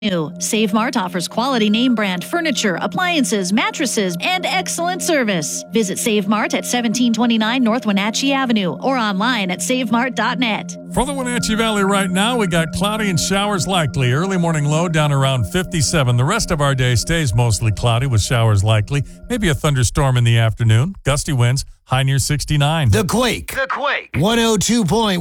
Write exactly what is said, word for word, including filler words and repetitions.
New. Save Mart offers quality name brand furniture, appliances, mattresses, and excellent service. Visit Save Mart at seventeen twenty-nine North Wenatchee Avenue or online at save mart dot net. For the Wenatchee Valley right now, we got cloudy and showers likely. Early morning low down around fifty-seven. The rest of our day stays mostly cloudy with showers likely. Maybe a thunderstorm in the afternoon. Gusty winds, high near sixty-nine. The Quake. The Quake. one oh two point one